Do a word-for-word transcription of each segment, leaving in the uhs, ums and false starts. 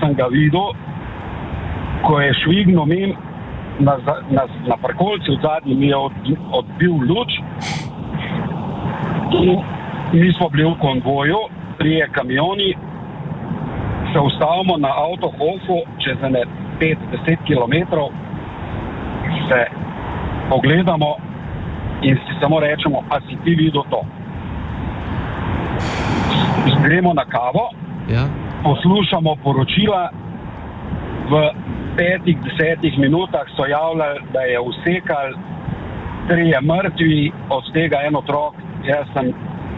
sem ga videl, ko je švignil mim na, na, na parkolci v zadnji, mi je od, odbil luč in mi smo bili v konvoju, prije kamioni, se ustavimo na avtohofu čez ene pet do deset kilometrov, se pogledamo in si samo rečemo, a si ti videl to? Gremo na kavo, Ja. poslušamo poročila, v petih, desetih minutah so javljali, da je usekal, trije mrtvi, od tega en otrok. Jaz sem,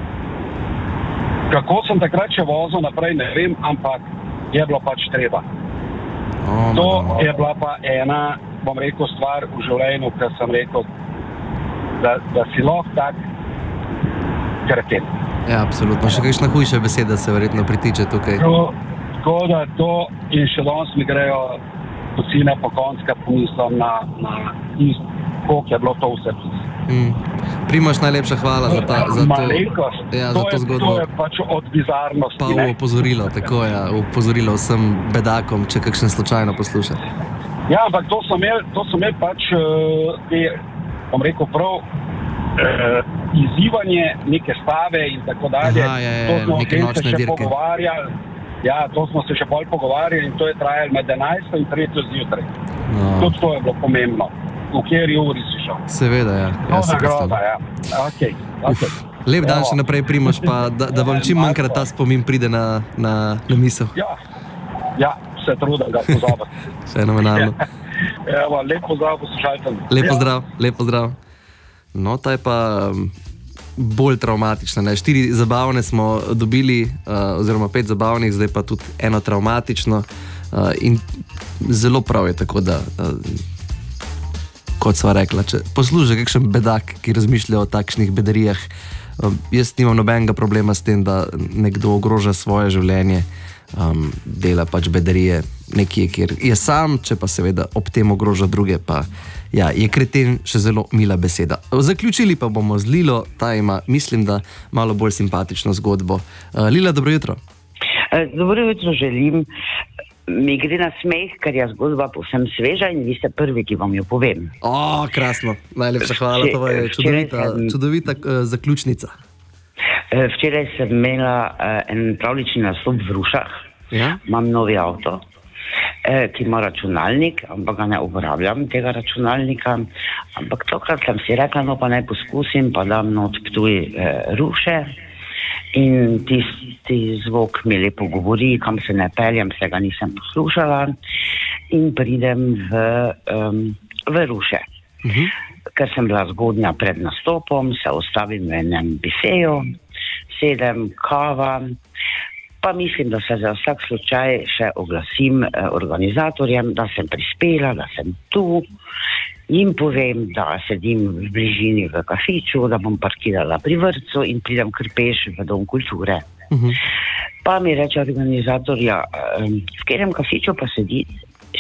kako sem takrat še vozil naprej, ne vem, ampak je bilo pač treba. Oh, To no. je bila pa ena, bom rekel, stvar v življenju, ker sem rekel, da, da si lahko tak kreten. Ja, absolutno. Še kakšna hujša beseda se verjetno pritiče tukaj. Tako, tako da to in še danes mi grejo pocine po konc, kad pomislim na, na isto, koliko je bilo to vse. Mm. Primož, najlepša hvala za, ta, za to, Malenkost. ja, to, za to je, zgodbo. to je pač od bizarnosti. Pa ne. v opozorilo, tako ja, v opozorilo vsem bedakom, če kakšen slučajno posluša. Ja, ampak to so imeli, to so imeli pač, uh, te, bom rekel prav, uh, izzivanje, neke stave in tako dalje. Aha, ja, ja, to smo neke o tem nočne se še dirke. pogovarjali. Ja, to smo se še bolj pogovarjali in to je trajalo med enajsto in tretjo zjutraj. No, Tudi to je bilo pomembno. V kateri uri si šel. seveda, ja. ja No, se nagroda, predstavljam. ja. Okay, okay. Lep dan Evo. še naprej, Primož, pa da, da vam čim manjkrat ta spomin pride na, na, na misel. Ja, ja, se trudim ga pozabiti. Fenomenalno. Evo, lep pozdrav poslušalcem. Lep Ja. pozdrav, lep pozdrav. No, ta je pa um, bolj travmatična. Ne? Štiri zabavne smo dobili, uh, oziroma pet zabavnih, zdaj pa tudi eno travmatično. Uh, in zelo prav je tako, da, uh, kot sva rekla, če posluša kakšen bedak, ki razmišlja o takšnih bedarijah, um, jaz nimam nobenega problema s tem, da nekdo ogroža svoje življenje, um, dela pač bedarije nekje, kjer je sam, če pa seveda ob tem ogroža druge, pa ja, je kreten še zelo mila beseda. Zaključili pa bomo z Lilo, ta ima, mislim, da malo bolj simpatično zgodbo. Uh, Lila, dobro jutro. Dobro jutro želim. Mi gre na smeh, ker je zgodba povsem sveža in vi ste prvi, ki vam jo povem. O, krasno, najlepša hvala, to je čudovita, čudovita uh, zaključnica. Včeraj sem imela uh, en pravlični nastop v Rušah. Ja? Imam novi avto, eh, ki ima računalnik, ampak ga ne uporabljam tega računalnika. Ampak tokrat sem si rekla, no pa naj poskusim, pa dam not Ptuj eh, Ruše. In tisti zvok mi lepo govori, kam se ne peljem, vsega nisem poslušala in pridem v, um, v Ruše. Uh-huh. Ker sem bila zgodnja pred nastopom, se ostavim v enem bifeju, sedem, kava, pa mislim, da se za vsak slučaj še oglasim eh, organizatorjem, da sem prispela, da sem tu. Jim povem, da sedim v bližini v kafiču, da bom parkirala pri vrtcu in pridem kar peš v Dom kulture. Uh-huh. Pa mi reče organizator, ja, um, v katerem kafiču pa sediš?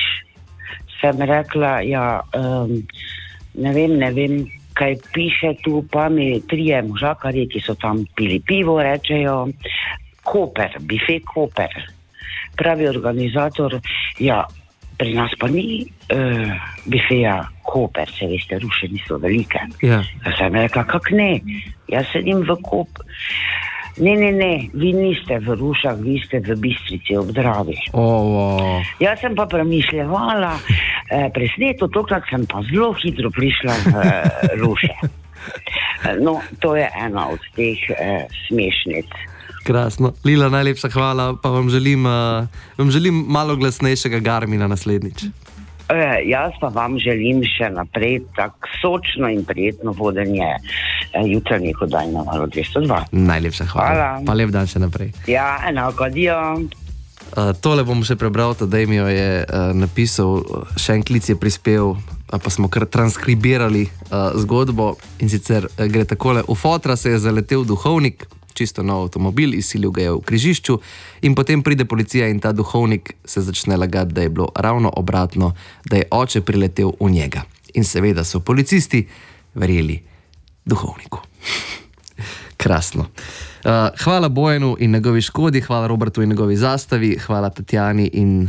Sem rekla, ja, um, ne vem, ne vem, kaj piše tu, pa mi trije možakarji, ki so tam pili pivo, rečejo, Koper, bife Koper. Pravi organizator, ja, pri nas pa ni uh, bifeja Koper, se veste, Ruše niso velike. Ja. Ja sem rekla, kak ne, jaz sedim v Kop. Ne, ne, ne, vi niste v Rušah, vi ste v Bistrici ob Dravi. Oh, oh. Jaz sem pa premišljevala, eh, presneto, tokrat sem pa zelo hitro prišla v eh, Ruše. No, to je ena od teh eh, smešnic. Krasno. Lila, najlepša hvala, pa vam želim, uh, vam želim malo glasnejšega Garmina naslednjič. E, jaz pa vam želim še naprej tako sočno in prijetno vodenje e, jutranjih oddaj na Valu dvesto dva. Najlepša hvala. Hvala. Pa lep dan še naprej. Ja, enako, adijo. Uh, tole bom še prebral, Tadej mi jo je uh, napisal, še en klic je prispel, uh, pa smo kar transkribirali uh, zgodbo in sicer uh, gre takole. V fotra se je zaletel duhovnik, čisto nov avtomobil, izsilil ga je v križišču in potem pride policija in ta duhovnik se začne lagati, da je bilo ravno obratno, da je oče priletel v njega. In seveda so policisti verjeli duhovniku. Krasno. Uh, hvala Bojanu in njegovi Škodi, hvala Robertu in njegovi Zastavi, hvala Tatjani in